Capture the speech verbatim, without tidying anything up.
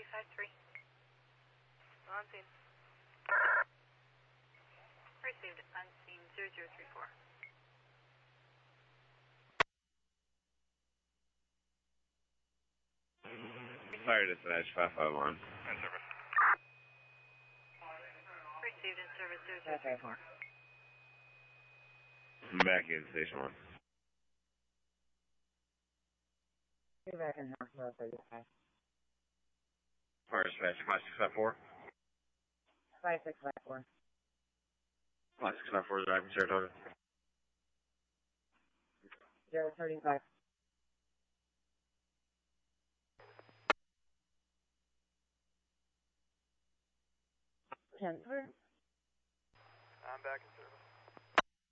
five three. On scene. Received on scene zero zero three four. Fire dispatch five five one. In service. Received in service zero zero three four. Back in station one. Get back in Northwest thirty-five. Fire dispatch five six five four. five six five four. five six five four driving Saratoga. zero thirty-five. ten four. I'm back in